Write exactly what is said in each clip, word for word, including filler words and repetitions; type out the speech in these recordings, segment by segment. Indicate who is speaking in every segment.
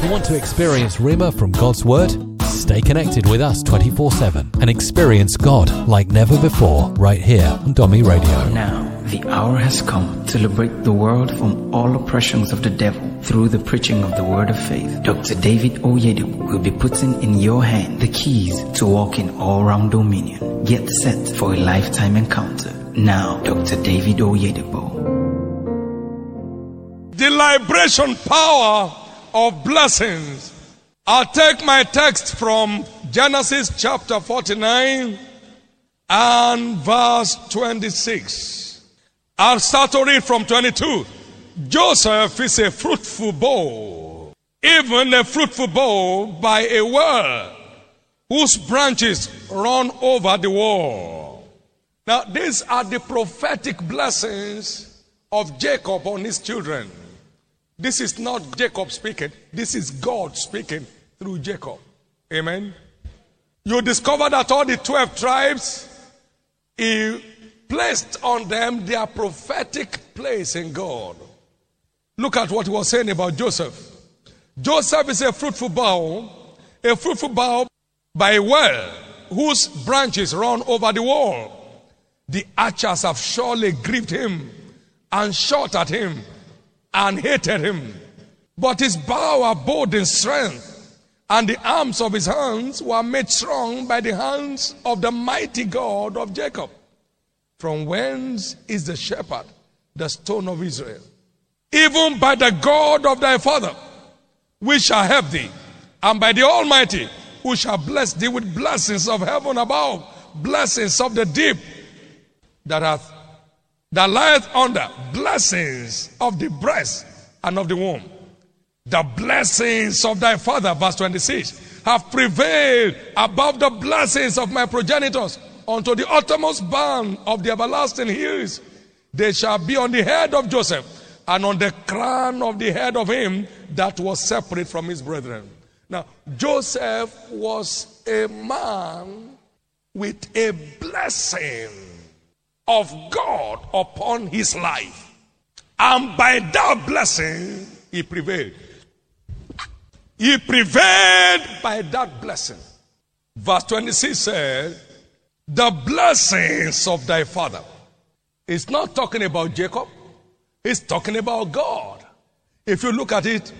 Speaker 1: You want to experience Rhema from God's Word? Stay connected with us twenty-four seven and experience God like never before right here on Domi Radio.
Speaker 2: Now, the hour has come to liberate the world from all oppressions of the devil through the preaching of the word of faith. Doctor David Oyedepo will be putting in your hand the keys to walk in all-round dominion. Get set for a lifetime encounter. Now, Doctor David Oyedepo.
Speaker 3: The liberation power of blessings. I'll take my text from Genesis chapter forty-nine and verse twenty-six. I'll start to read from twenty-two. Joseph is a fruitful bough, even a fruitful bough by a well, whose branches run over the wall. Now, these are the prophetic blessings of Jacob on his children. This is not Jacob speaking. This is God speaking through Jacob. Amen. You discover that all the twelve tribes, he placed on them their prophetic place in God. Look at what he was saying about Joseph. Joseph is a fruitful bough, a fruitful bough by a well, whose branches run over the wall. The archers have surely grieved him and shot at him and hated him. But his bow abode in strength, and the arms of his hands were made strong by the hands of the mighty God of Jacob. From whence is the shepherd, the stone of Israel? Even by the God of thy father, we shall help thee, and by the Almighty, who shall bless thee with blessings of heaven above, blessings of the deep that hath that lieth under, blessings of the breast and of the womb. The blessings of thy father, verse twenty-six, have prevailed above the blessings of my progenitors unto the uttermost bound of the everlasting hills. They shall be on the head of Joseph, and on the crown of the head of him that was separate from his brethren. Now, Joseph was a man with a blessing of God upon his life. And by that blessing, he prevailed. He prevailed by that blessing. Verse twenty-six said, the blessings of thy father. It's not talking about Jacob. It's talking about God. If you look at it,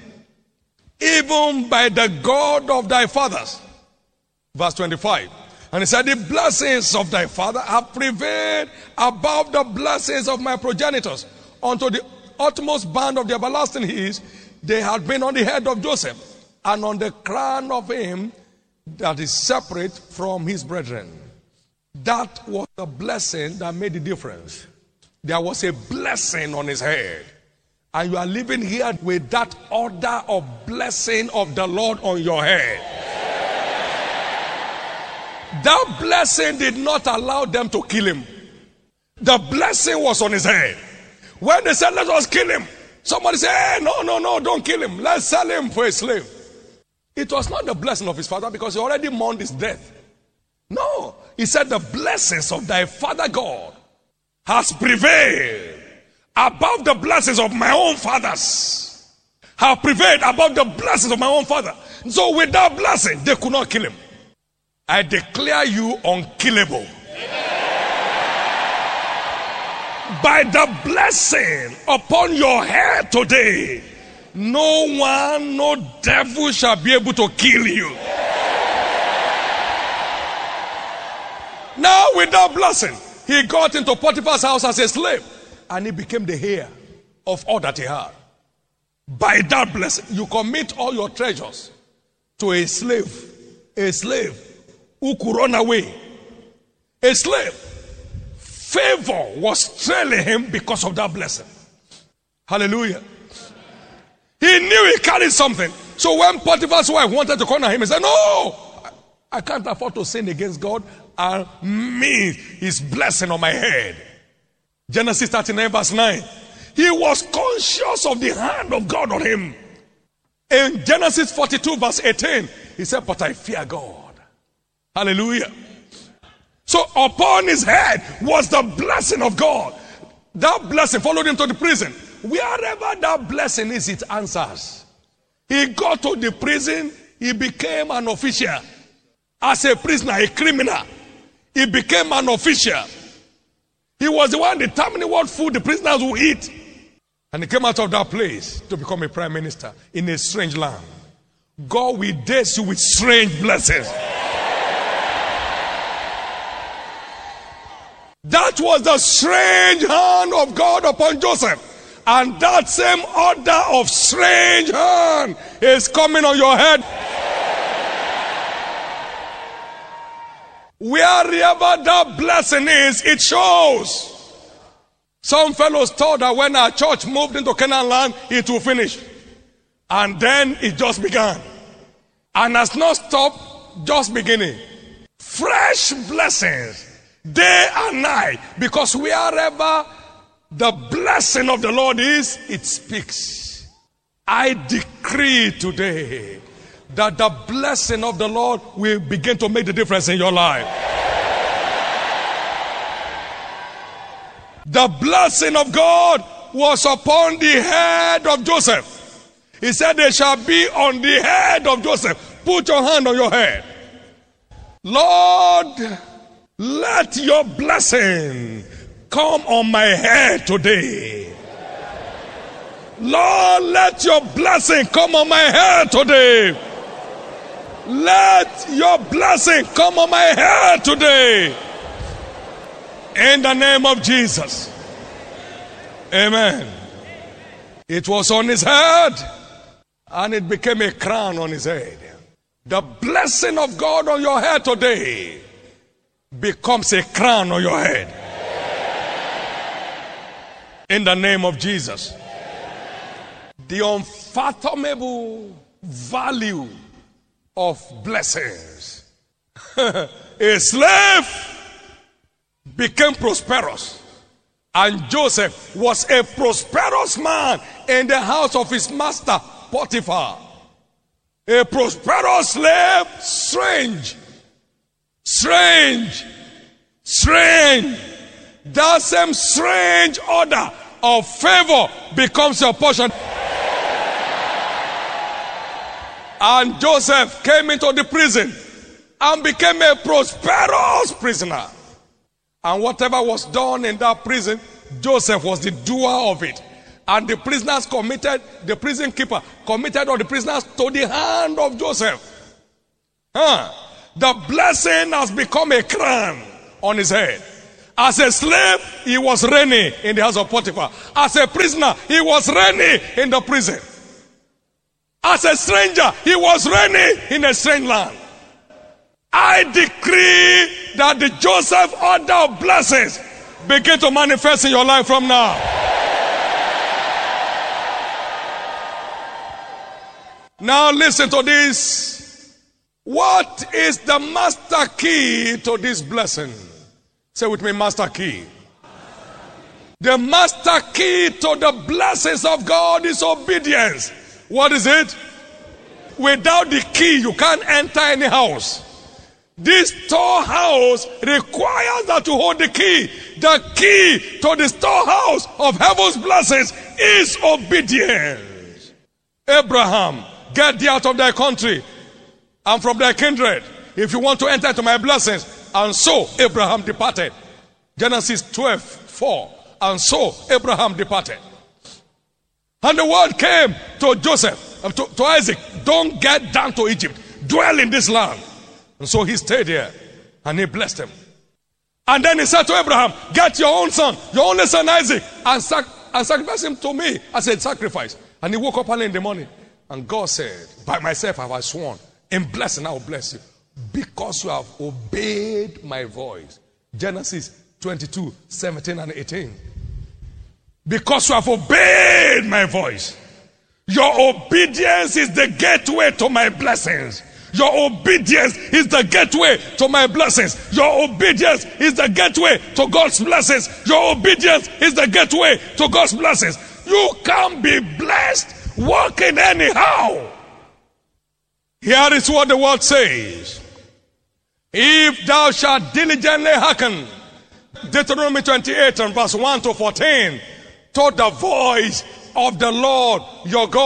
Speaker 3: even by the God of thy fathers. Verse twenty-five. And he said, the blessings of thy father have prevailed above the blessings of my progenitors unto the utmost bound of the everlasting hills. They had been on the head of Joseph, and on the crown of him that is separate from his brethren. That was the blessing that made the difference. There was a blessing on his head. And you are living here with that order of blessing of the Lord on your head. That blessing did not allow them to kill him. The blessing was on his head. When they said, let us kill him, somebody said, hey, no, no, no, don't kill him. Let's sell him for a slave. It was not the blessing of his father, because he already mourned his death. No, he said, the blessings of thy father God has prevailed above the blessings of my own fathers. Have prevailed above the blessings of my own father. So with that blessing, they could not kill him. I declare you unkillable. By the blessing upon your head today, no one, no devil shall be able to kill you. Now with that blessing, he got into Potiphar's house as a slave, and he became the heir of all that he had. By that blessing, you commit all your treasures to a slave, a slave who could run away. A slave. Favor was trailing him because of that blessing. Hallelujah. He knew he carried something. So when Potiphar's wife wanted to corner him, he said, no, I can't afford to sin against God and me his blessing on my head. Genesis thirty-nine verse nine. He was conscious of the hand of God on him. In Genesis forty-two verse eighteen, he said, but I fear God. Hallelujah. So upon his head was the blessing of God. That blessing followed him to the prison. Wherever that blessing is, it answers. He got to the prison, he became an official. As a prisoner, a criminal, he became an official. He was the one determining what food the prisoners would eat. And he came out of that place to become a prime minister in a strange land. God will bless you with strange blessings. That was the strange hand of God upon Joseph. And that same order of strange hand is coming on your head. Wherever that blessing is, it shows. Some fellows thought that when our church moved into Canaan land, it will finish. And then it just began. And has not stopped, just beginning. Fresh blessings, day and night. Because wherever the blessing of the Lord is, it speaks. I decree today that the blessing of the Lord will begin to make the difference in your life. The blessing of God was upon the head of Joseph. He said, they shall be on the head of Joseph. Put your hand on your head. Lord, let your blessing come on my head today. Lord, let your blessing come on my head today. Let your blessing come on my head today. In the name of Jesus. Amen. It was on his head, and it became a crown on his head. The blessing of God on your head today becomes a crown on your head. In the name of Jesus. The unfathomable value of blessings. A slave became prosperous, and Joseph was a prosperous man in the house of his master Potiphar. A prosperous slave, strange, strange, strange. That same strange order of favor becomes your portion. And Joseph came into the prison and became a prosperous prisoner. And whatever was done in that prison, Joseph was the doer of it. And the prisoners committed, the prison keeper committed all the prisoners to the hand of Joseph. Huh? The blessing has become a crown on his head. As a slave, he was reigning in the house of Potiphar. As a prisoner, he was reigning in the prison. As a stranger, he was reigning in a strange land. I decree that the Joseph order of blessings begin to manifest in your life from now. Now listen to this. What is the master key to this blessing? Say with me, master key. The master key to the blessings of God is obedience. What is it? Without the key, you can't enter any house. This storehouse requires that you hold the key. The key to the storehouse of heaven's blessings is obedience. Abraham, get thee out of thy country and from thy kindred, if you want to enter into my blessings. And so Abraham departed. Genesis twelve four. And so Abraham departed. And the word came to Joseph, to, to Isaac, don't get down to Egypt. Dwell in this land. And so he stayed here and he blessed him. And then he said to Abraham, get your own son, your only son Isaac, and, sac- and sacrifice him to me as a sacrifice. And he woke up early in the morning. And God said, by myself have I sworn, in blessing I will bless you, because you have obeyed my voice. Genesis twenty-two, seventeen and eighteen. Because you have obeyed my voice. Your obedience is the gateway to my blessings. Your obedience is the gateway to my blessings. Your obedience is the gateway to God's blessings. Your obedience is the gateway to God's blessings. You can't be blessed walking anyhow. Here is what the word says. If thou shalt diligently hearken, Deuteronomy twenty-eight and verse one to fourteen, to the voice of the Lord your God,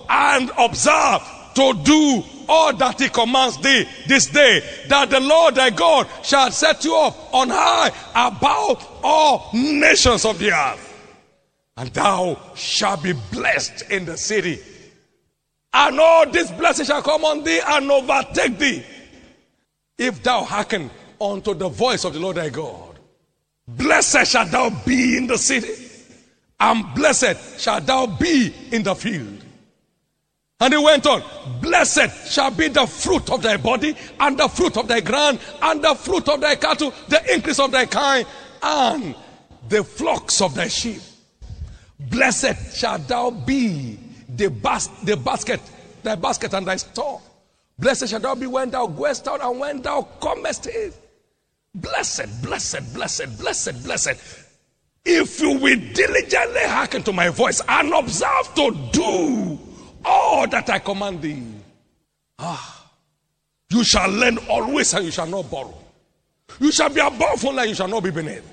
Speaker 3: and observe to do all that he commands thee this day, that the Lord thy God shall set you up on high above all nations of the earth. And thou shalt be blessed in the city, and all this blessing shall come on thee and overtake thee, if thou hearken unto the voice of the Lord thy God. Blessed shalt thou be in the city, and blessed shalt thou be in the field. And he went on, blessed shall be the fruit of thy body, and the fruit of thy ground, and the fruit of thy cattle, the increase of thy kind, and the flocks of thy sheep. Blessed shalt thou be the, bas- the basket, thy basket and thy store. Blessed shalt thou be when thou goest out and when thou comest in. Blessed, blessed, blessed, blessed, blessed. If you will diligently hearken to my voice and observe to do all that I command thee, ah, you shall lend always and you shall not borrow. You shall be above only and you shall not be beneath.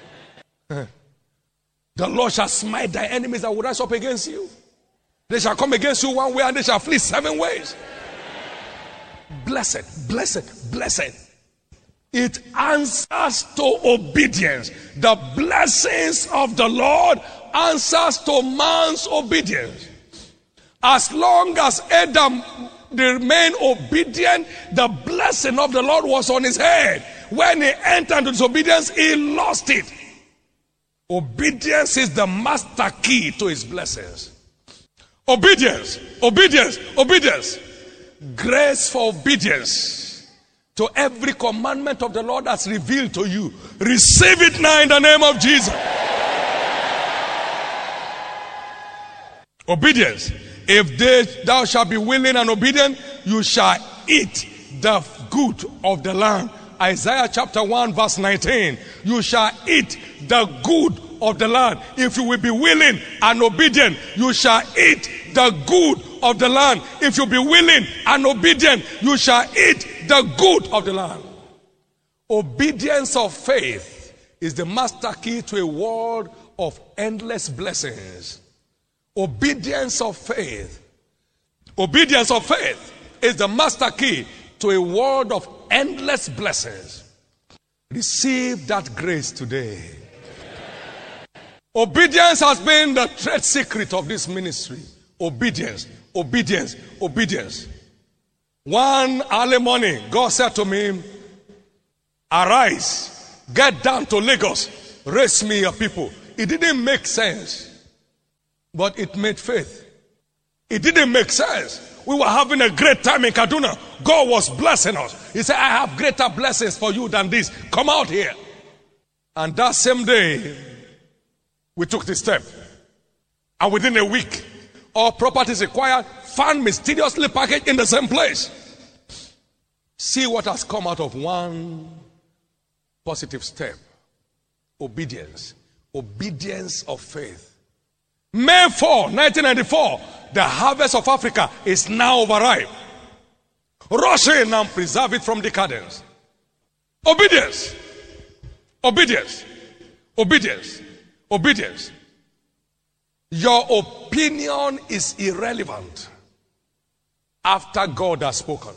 Speaker 3: The Lord shall smite thy enemies that will rise up against you. They shall come against you one way and they shall flee seven ways. Blessed, blessed, blessed. It answers to obedience. The blessings of the Lord answers to man's obedience. As long as Adam remained obedient, the blessing of the Lord was on his head. When he entered into disobedience, he lost it. Obedience is the master key to his blessings. Obedience, obedience, obedience. Grace for obedience to every commandment of the Lord that's revealed to you. Receive it now in the name of Jesus. Obedience. If they, thou shalt be willing and obedient, you shall eat the good of the land. Isaiah chapter one verse nineteen. You shall eat the good of the land. If you will be willing and obedient, you shall eat the good of the land. If you be willing and obedient, you shall eat the good of the land. Obedience of faith is the master key to a world of endless blessings. Obedience of faith. Obedience of faith is the master key to a world of endless blessings. Receive that grace today. Obedience has been the trade secret of this ministry. Obedience, obedience, obedience. One early morning, God said to me, arise, get down to Lagos, raise me a people. It didn't make sense, but it made faith. It didn't make sense. We were having a great time in Kaduna. God was blessing us. He said, I have greater blessings for you than this. Come out here. And that same day, we took the step. And within a week, all properties acquired, found mysteriously packaged in the same place. See what has come out of one positive step. Obedience. Obedience of faith. May fourth, nineteen ninety-four, the harvest of Africa is now overripe. Rush in and preserve it from decadence. Obedience. Obedience. Obedience. Obedience. Your opinion is irrelevant after God has spoken.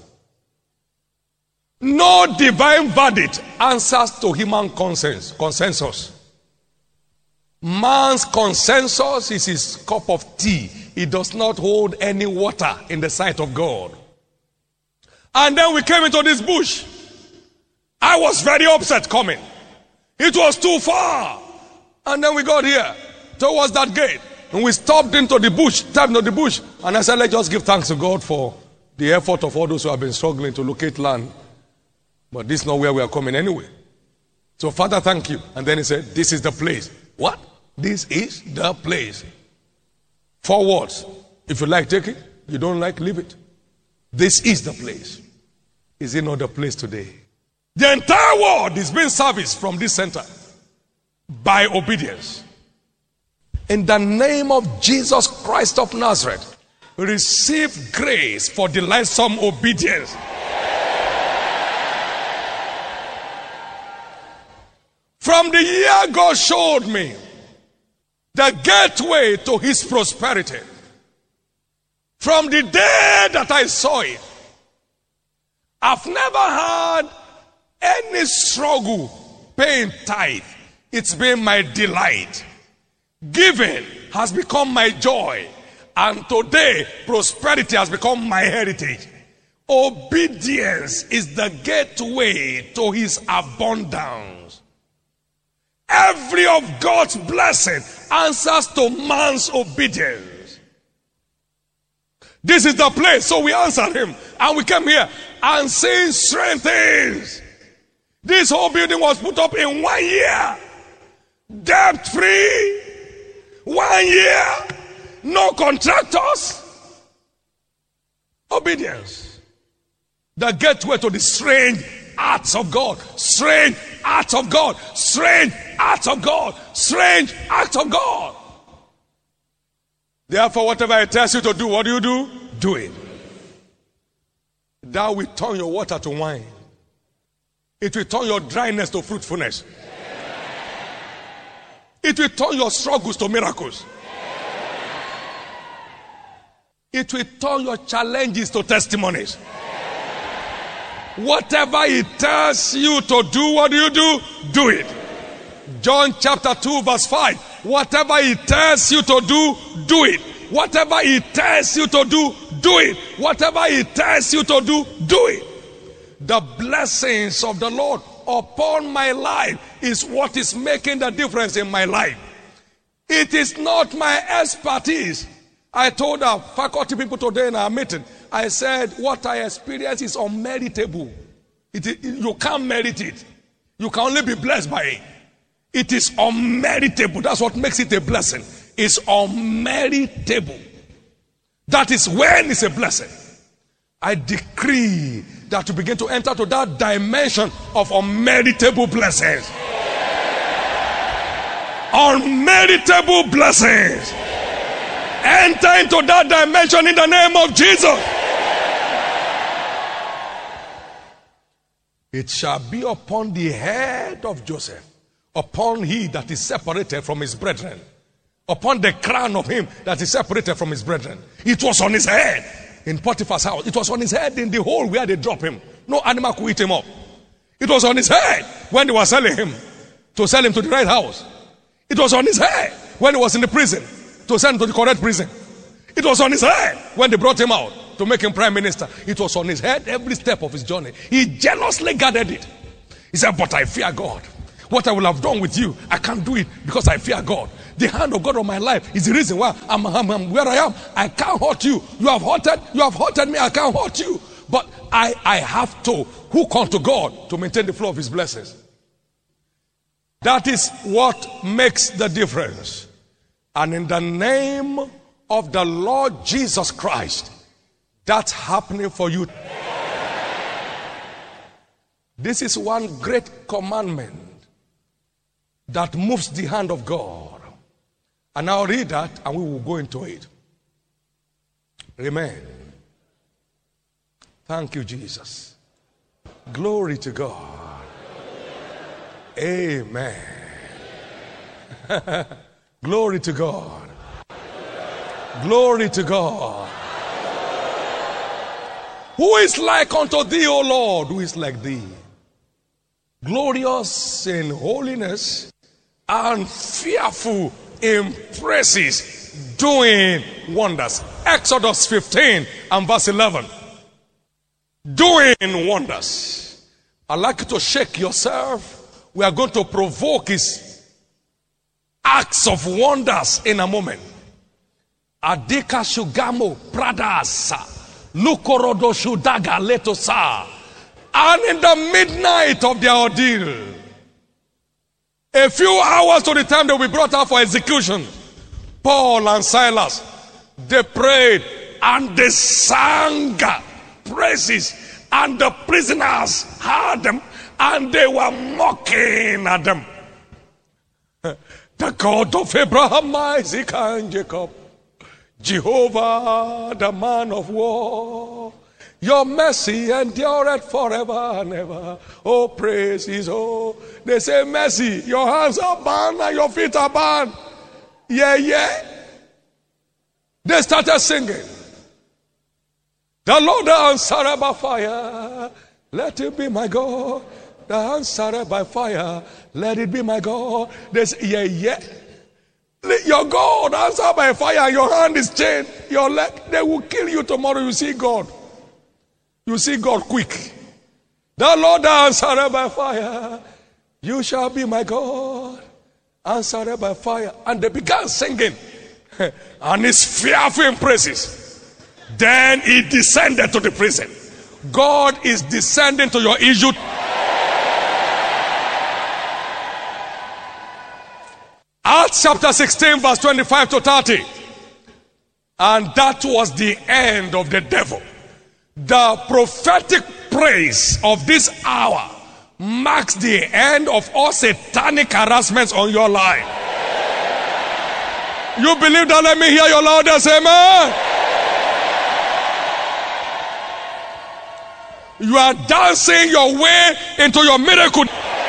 Speaker 3: No divine verdict answers to human consensus. consensus. Man's consensus is his cup of tea. It does not hold any water in the sight of God. And then we came into this bush. I was very upset coming. It was too far. And then we got here towards that gate. And we stopped into the bush, tapped into the bush. And I said, let's just give thanks to God for the effort of all those who have been struggling to locate land. But this is not where we are coming anyway. So, Father, thank you. And then he said, this is the place. What? This is the place. Four words. If you like, take it. You don't like, leave it. This is the place. Is it not the place today? The entire world is being serviced from this center by obedience. In the name of Jesus Christ of Nazareth, receive grace for delightsome obedience. From the year God showed me the gateway to his prosperity, From the day that I saw it, I've never had any struggle paying tithe. It's been my delight. Giving has become my joy. And today, prosperity has become my heritage. Obedience is the gateway to his abundance. Every of God's blessing answers to man's obedience. This is the place. So we answered him. And we came here and seen strange things. This whole building was put up in one year. Debt free. One year. No contractors. Obedience. The gateway to the strange acts of God. Strange acts of God. Strange acts of God. Strange acts of God. Therefore, whatever it tells you to do, what do you do? Do it. That will turn your water to wine. It will turn your dryness to fruitfulness. It will turn your struggles to miracles. It will turn your challenges to testimonies. Whatever it tells you to do, what do you do? Do it. John chapter two verse five. Whatever it tells you to do, do it. Whatever it tells you to do, do it. Whatever it tells you to do, do it. The blessings of the Lord upon my life is what is making the difference in my life. It is not my expertise. I told our faculty people today in our meeting, I said, what I experience is unmeritable. It, it, you can't merit it. You can only be blessed by it. It is unmeritable. That's what makes it a blessing. It's unmeritable. That is when it's a blessing. I decree that you begin to enter to that dimension of unmeritable blessings. Unmeritable blessings. Enter into that dimension in the name of Jesus. It shall be upon the head of Joseph, upon he that is separated from his brethren, upon the crown of him that is separated from his brethren. It was on his head in Potiphar's house. It was on his head in the hole where they dropped him. No animal could eat him up. It was on his head when they were selling him to sell him to the right house. It was on his head when he was in the prison to send him to the correct prison. It was on his head when they brought him out to make him prime minister. It was on his head every step of his journey. He jealously guarded it. He said, but I fear God. What I will have done with you, I can't do it because I fear God. The hand of God on my life is the reason why I'm, I'm, I'm where I am. I can't hurt you. You have hurted, you have hurted me, I can't hurt you. But I, I have to hook on to God to maintain the flow of his blessings. That is what makes the difference. And in the name of the Lord Jesus Christ, that's happening for you. This is one great commandment that moves the hand of God. And I'll read that and we will go into it. Amen. Thank you, Jesus. Glory to God. Amen. Glory to God. Glory to God. Who is like unto thee, O Lord? Who is like thee? Glorious in holiness and fearful in praises, doing wonders. Exodus fifteen and verse eleven. Doing wonders. I'd like you to shake yourself. We are going to provoke his acts of wonders in a moment. Adika Shugamo Pradasa Lukorodo Shudaga Letosa. And in the midnight of their ordeal, a few hours to the time they will be brought out for execution, Paul and Silas, they prayed and they sang praises, and the prisoners heard them and they were mocking at them. The God of Abraham, Isaac, and Jacob, Jehovah, the man of war, your mercy endureth forever and ever. Oh, praise his oh. They say, mercy, your hands are bound and your feet are bound. Yeah, yeah. They started singing. The Lord answered by fire, let it be my God. The answered by fire, let it be my God. They say, yeah, yeah. Your God answered by fire, your hand is chained, your leg, they will kill you tomorrow. You see God. You see God quick. The Lord answered by fire, you shall be my God. Answered by fire. And they began singing. And his fearful praises. Then he descended to the prison. God is descending to your issue. Acts chapter sixteen, verse twenty-five to thirty. And that was the end of the devil. The prophetic praise of this hour marks the end of all satanic harassments on your life. You believe that? Let me hear your loudest amen. You are dancing your way into your miracle.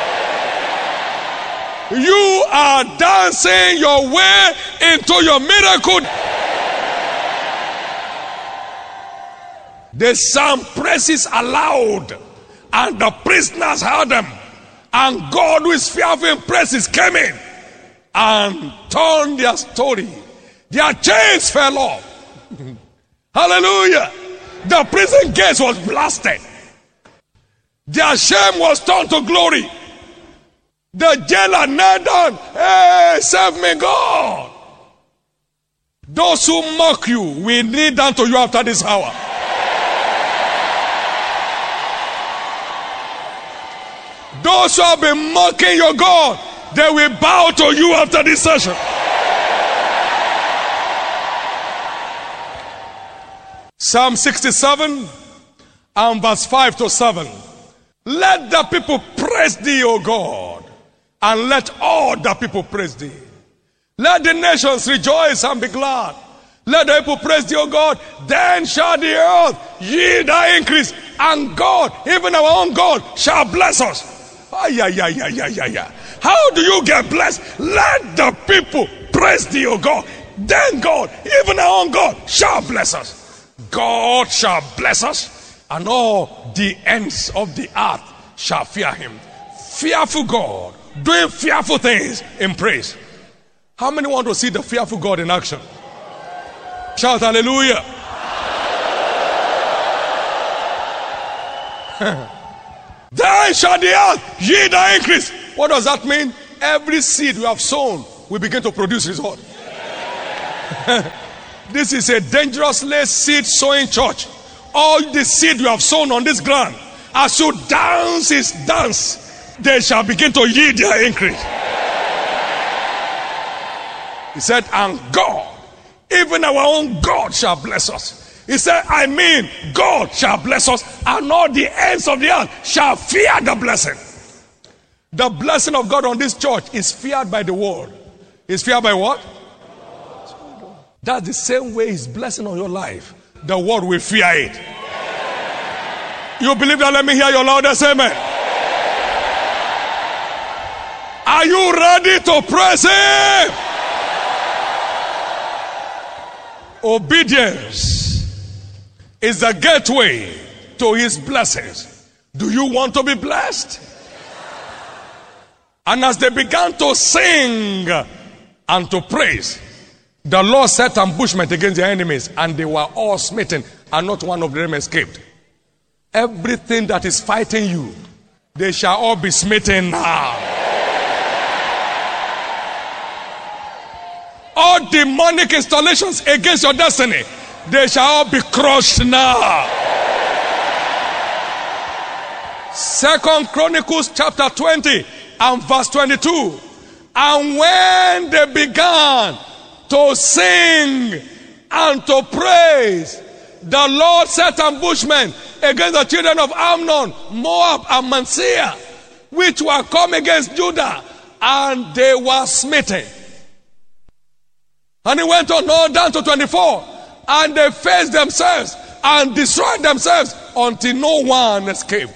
Speaker 3: You are dancing your way into your miracle. They sang praises aloud, and the prisoners heard them. And God, who is fearful in praises, came in and told their story. Their chains fell off. Hallelujah. The prison gates was blasted. Their shame was turned to glory. The jailer knelt down. Hey, save me, God. Those who mock you will kneel down to you after this hour. Those who have been mocking your God, they will bow to you after this session. Psalm sixty-seven and verse five to seven. Let the people praise thee, O God, and let all the people praise thee. Let the nations rejoice and be glad. Let the people praise thee, O God. Then shall the earth yield her increase, and God, even our own God, shall bless us. Ay, ay, ay, ay, ay, ay, ay. How do you get blessed? Let the people praise thee, O God. Then God, even our own God, shall bless us. God shall bless us, and all the ends of the earth shall fear him. Fearful God, doing fearful things in praise. How many want to see the fearful God in action? Shout hallelujah. Then shall the earth yield her increase. What does that mean? Every seed we have sown will begin to produce result. This is a dangerously seed sowing church. All the seed you have sown on this ground, as you dance his dance, they shall begin to yield their increase. He said, and God, even our own God shall bless us. He said, I mean, God shall bless us, and all the ends of the earth shall fear the blessing. The blessing of God on this church is feared by the world. Is feared by what? That's the same way his blessing on your life. The world will fear it. You believe that? Let me hear your loudest amen. Are you ready to praise him? Obedience is the gateway to his blessings. Do you want to be blessed? And as they began to sing and to praise, the Lord set ambushment against their enemies, and they were all smitten, and not one of them escaped. Everything that is fighting you, they shall all be smitten now. All demonic installations against your destiny, they shall all be crushed now. Second Chronicles chapter twenty and verse twenty-two. And when they began to sing and to praise, the Lord set ambushment against the children of Ammon, Moab, and Manasseh, which were come against Judah, and they were smitten. And he went on all down to twenty-four, and they faced themselves and destroyed themselves until no one escaped.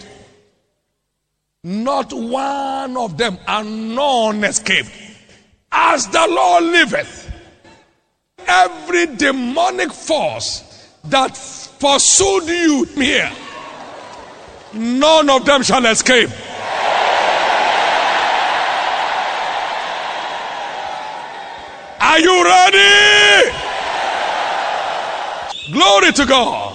Speaker 3: Not one of them, and none escaped. As the Lord liveth, every demonic force that pursued you here, none of them shall escape. Are you ready? Glory to God.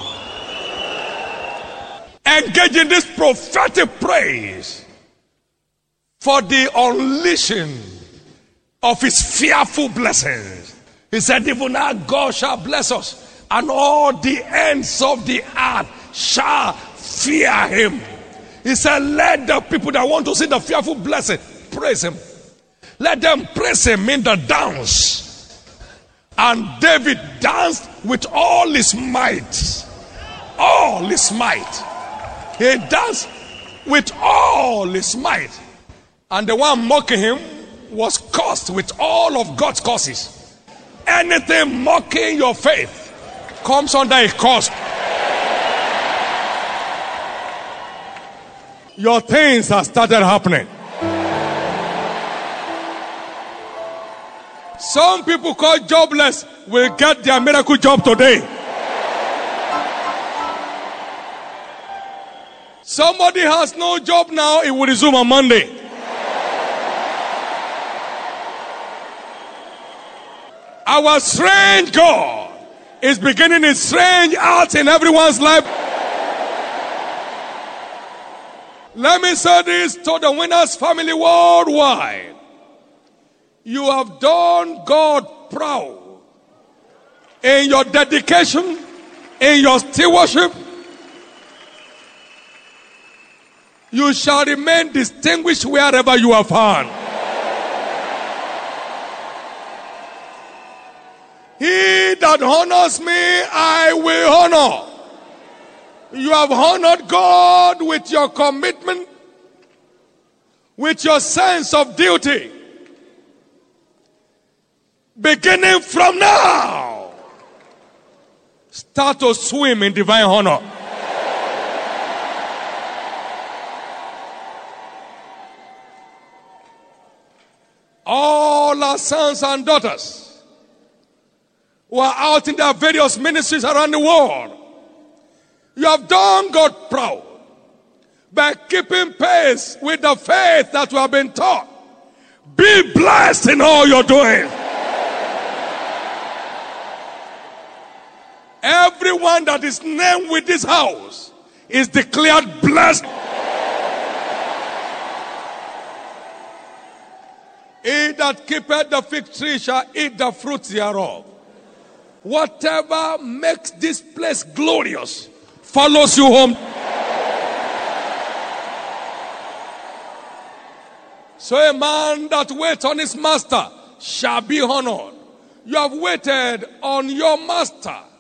Speaker 3: Engage in this prophetic praise for the unleashing of his fearful blessings. He said, even now God shall bless us, and all the ends of the earth shall fear him. He said, let the people that want to see the fearful blessing praise him. Let them praise him in the dance. And David danced with all his might. All his might. He danced with all his might. And the one mocking him was cursed with all of God's curses. Anything mocking your faith comes under a curse. Your things have started happening. Some people called jobless will get their miracle job today. Somebody has no job now, it will resume on Monday. Our strange God is beginning his strange acts in everyone's life. Let me say this to the Winners family worldwide. You have done God proud in your dedication, in your stewardship. You shall remain distinguished wherever you are found. He that honors me, I will honor. You have honored God with your commitment, with your sense of duty. Beginning from now, start to swim in divine honor. All our sons and daughters who are out in their various ministries around the world, you have done God proud by keeping pace with the faith that you have been taught. Be blessed in all you're doing. Everyone that is named with this house is declared blessed. He that keepeth the fig tree shall eat the fruit thereof. Whatever makes this place glorious follows you home. So a man that waits on his master shall be honored. You have waited on your master